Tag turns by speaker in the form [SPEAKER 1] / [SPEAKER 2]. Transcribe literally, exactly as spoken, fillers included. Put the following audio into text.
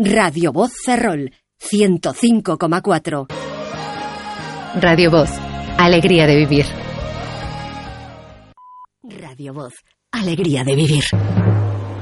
[SPEAKER 1] Radio Voz Ferrol, ciento cinco coma cuatro.
[SPEAKER 2] Radio Voz, alegría de vivir.
[SPEAKER 1] Radio Voz, alegría de vivir.